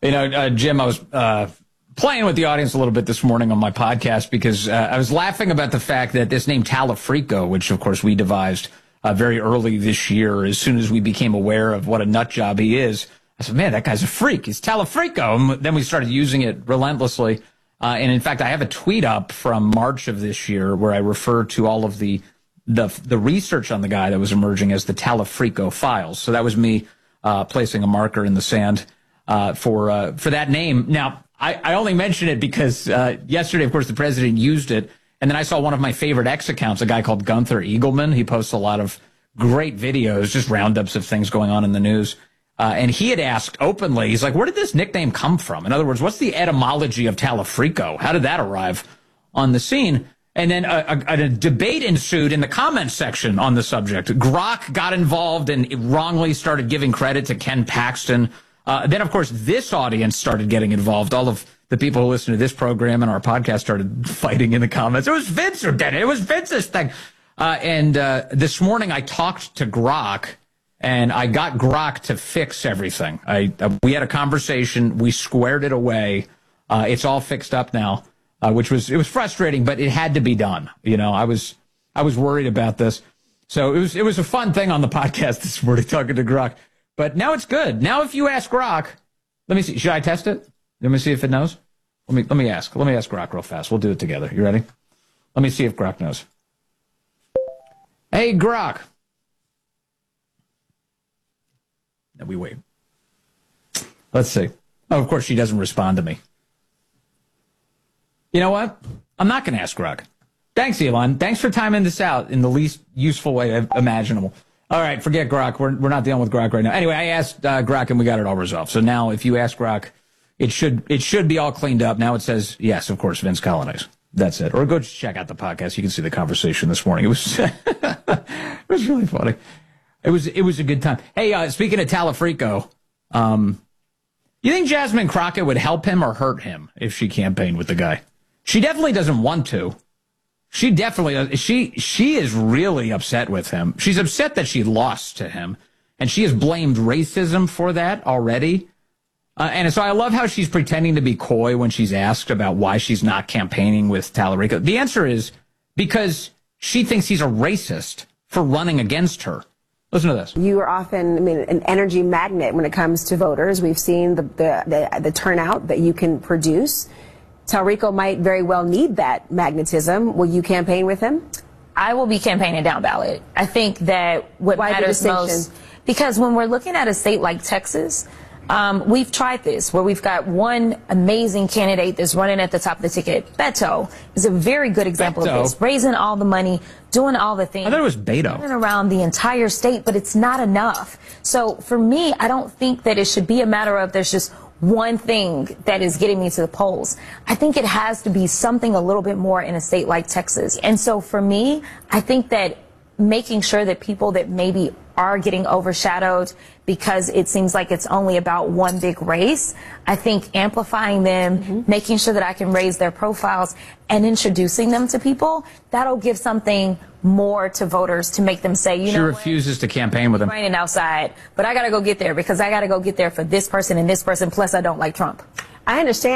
Jim, I was playing with the audience a little bit this morning on my podcast because I was laughing about the fact that this name Talafrico, which, of course, we devised very early this year, as soon as we became aware of what a nut job he is, I said, man, that guy's a freak. He's Talafrico. And then we started using it relentlessly. And in fact, I have a tweet up from March of this year where I refer to all of the research on the guy that was emerging as the Talafrico files. So that was me placing a marker in the sand for that name. Now, I only mention it because yesterday, of course, the president used it. And then I saw one of my favorite X accounts, a guy called Gunther Eagleman. He posts a lot of great videos, just roundups of things going on in the news. And he had asked openly, he's like, where did this nickname come from? In other words, what's the etymology of Talafrico? How did that arrive on the scene? And then a debate ensued in the comments section on the subject. Grok got involved and wrongly started giving credit to Ken Paxton. Then, of course, this audience started getting involved. All of the people who listen to this program and our podcast started fighting in the comments. It was Vince who did it. It was Vince's thing. And this morning I talked to Grok, and I got Grok to fix everything. We had a conversation. We squared it away. It's all fixed up now, it was frustrating, but it had to be done. I was worried about this. So it was a fun thing on the podcast this morning talking to Grok. But now it's good. Now if you ask Grok, let me see. Should I test it? Let me see if it knows. Let me ask. Let me ask Grok real fast. We'll do it together. You ready? Let me see if Grok knows. Hey, Grok. Now we wait. Let's see. Oh, of course, she doesn't respond to me. You know what? I'm not going to ask Grok. Thanks, Elon. Thanks for timing this out in the least useful way imaginable. All right, forget Grok. We're not dealing with Grok right now. Anyway, I asked Grok, and we got it all resolved. So now if you ask Grok, it should be all cleaned up. Now it says, yes, of course, Vince Colonize. That's it. Or go just check out the podcast. You can see the conversation this morning. It was it was really funny. It was a good time. Hey, speaking of Talafrico, you think Jasmine Crockett would help him or hurt him if she campaigned with the guy? She definitely doesn't want to. She definitely she is really upset with him. She's upset that she lost to him, and she has blamed racism for that already. And so I love how she's pretending to be coy when she's asked about why she's not campaigning with Talarico. The answer is because she thinks he's a racist for running against her. Listen to this. You are often, an energy magnet when it comes to voters. We've seen the turnout that you can produce. Talarico might very well need that magnetism. Will you campaign with him? I will be campaigning down ballot. I think that what matters most, because when we're looking at a state like Texas, we've tried this where we've got one amazing candidate that's running at the top of the ticket. Beto is a very good example of this, raising all the money, doing all the things. I thought it was Beto. Running around the entire state, but it's not enough. So for me, I don't think that it should be a matter of there's just one thing that is getting me to the polls. I think it has to be something a little bit more in a state like Texas. And so for me, I think that making sure that people that maybe are getting overshadowed because it seems like it's only about one big race, I think amplifying them, making sure that I can raise their profiles and introducing them to people, that'll give something more to voters to make them say, you know, she refuses to campaign with him. Raining outside, but I got to go get there because I got to go get there for this person and this person. Plus, I don't like Trump. I understand.